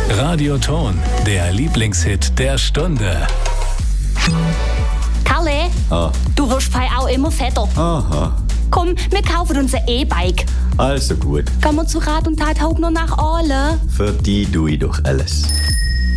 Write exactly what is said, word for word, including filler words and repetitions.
Radioton, der Lieblingshit der Stunde. Kalle, Ah. du hast fei auch immer fetter. Aha, Komm, wir kaufen uns ein E-Bike. also gut. Gehen wir zu Rat und Tat Hauptner nach Aale. Für die tue ich doch alles.